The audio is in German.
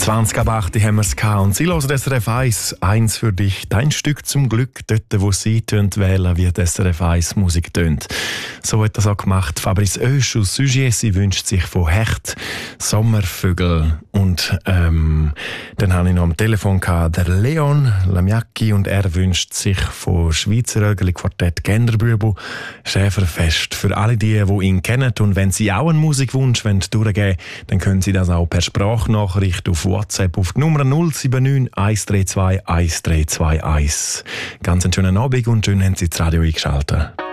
20:08 haben wir es gehabt. Und Sie hören SRF 1, eins für dich, dein Stück zum Glück, dort, wo Sie wählen, wie die SRF 1 Musik tönt. So hat das auch gemacht Fabrice Oesch aus Sugier. Sie wünscht sich von Hecht Sommervögel. Und dann habe ich noch am Telefon gehabt, der Leon Lamiacki, und er wünscht sich von Schweizer Ögeli Quartett Genderbübel Schäferfest. Für alle die ihn kennen, und wenn Sie auch einen Musikwunsch durchgeben wollen, dann können Sie das auch per Sprachnachricht auf WhatsApp auf die Nummer 079 132 1321. Ganz einen schönen Abend und schön haben Sie das Radio eingeschaltet.